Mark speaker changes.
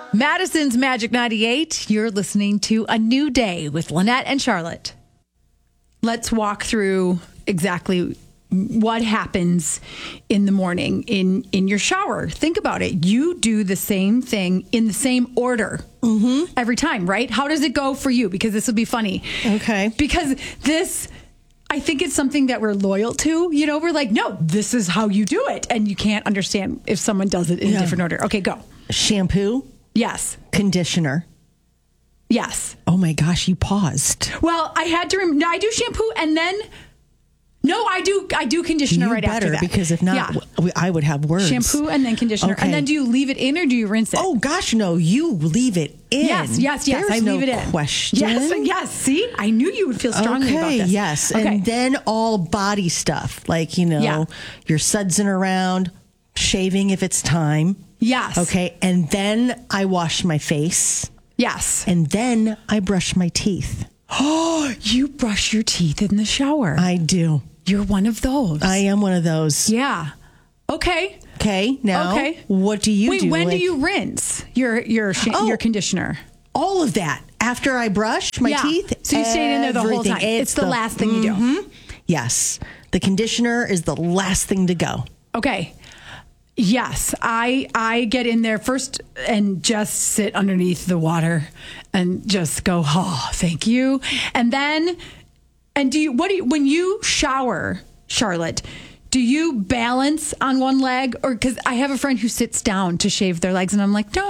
Speaker 1: Madison's Magic 98. You're listening to A New Day with Lynette and Charlotte. Let's walk through exactly what happens in the morning in your shower. Think about it. You do the same thing in the same order every time, right? How does it go for you? Because this will be funny.
Speaker 2: Okay.
Speaker 1: Because I think it's something that we're loyal to. You know, we're like, no, this is how you do it. And you can't understand if someone does it in a different order. Okay, go.
Speaker 2: Shampoo.
Speaker 1: Yes.
Speaker 2: Conditioner.
Speaker 1: Yes.
Speaker 2: Oh my gosh, you paused.
Speaker 1: Well, I had to remember. I do shampoo and then... No, I do conditioner
Speaker 2: You
Speaker 1: right
Speaker 2: better,
Speaker 1: after that.
Speaker 2: because if not, I would have words.
Speaker 1: Shampoo and then conditioner.
Speaker 2: Okay.
Speaker 1: And then do you leave it in or do you rinse it?
Speaker 2: Oh gosh, no, you leave it in.
Speaker 1: Yes.
Speaker 2: There's
Speaker 1: I leave it in.
Speaker 2: Question.
Speaker 1: Yes. See, I knew you would feel strongly about this.
Speaker 2: Yes.
Speaker 1: Okay.
Speaker 2: And then all body stuff, like, you're sudsing around, shaving if it's time.
Speaker 1: Yes.
Speaker 2: Okay. And then I wash my face.
Speaker 1: Yes.
Speaker 2: And then I brush my teeth.
Speaker 1: Oh, you brush your teeth in the shower.
Speaker 2: I do.
Speaker 1: You're one of those.
Speaker 2: I am one of those.
Speaker 1: Yeah. Okay.
Speaker 2: Okay. Now, what do you do?
Speaker 1: Wait, when do you rinse your conditioner?
Speaker 2: All of that. After I brush my teeth.
Speaker 1: So you stayed in there the whole
Speaker 2: everything.
Speaker 1: time. It's the last thing you do.
Speaker 2: Yes. The conditioner is the last thing to go.
Speaker 1: Okay. Yes, I get in there first and just sit underneath the water and just go, oh, thank you. And then, when you shower, Charlotte, do you balance on one leg? Or because I have a friend who sits down to shave their legs and I'm like, no.